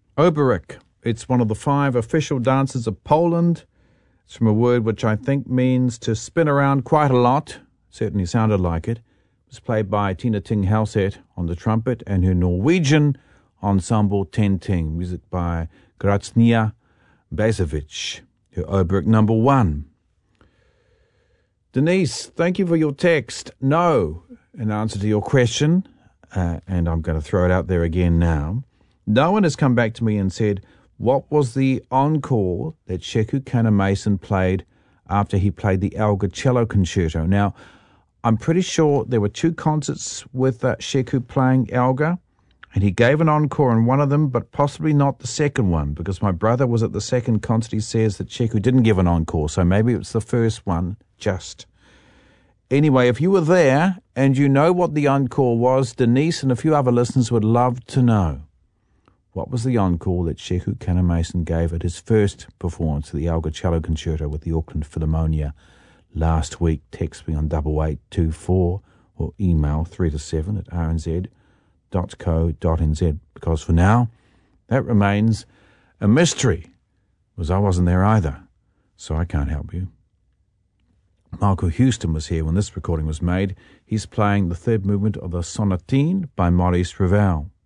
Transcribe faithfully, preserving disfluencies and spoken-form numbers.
Oberek. It's one of the five official dances of Poland. It's from a word which I think means to spin around quite a lot. Certainly sounded like it. It was played by Tina Ting Halset on the trumpet and her Norwegian ensemble Ten Ting. Music by Gracnia Bazovic, her Oberek number one. Denise, thank you for your text. No, in answer to your question, uh, and I'm going to throw it out there again now. No one has come back to me and said, what was the encore that Sheku Kannamason played after he played the Elgar Cello Concerto? Now, I'm pretty sure there were two concerts with uh, Sheku playing Elgar, and he gave an encore in one of them, but possibly not the second one, because my brother was at the second concert. He says that Sheku didn't give an encore, so maybe it was the first one just. Anyway, if you were there and you know what the encore was, Denise and a few other listeners would love to know. What was the encore that Sheku Kannamason gave at his first performance of the Elgar Cello Concerto with the Auckland Philharmonia last week? Text me on double eight two four or email three to seven at r n z dot co dot n z, because for now, that remains a mystery, because I wasn't there either, so I can't help you. Michael Houston was here when this recording was made. He's playing the third movement of the Sonatine by Maurice Ravel.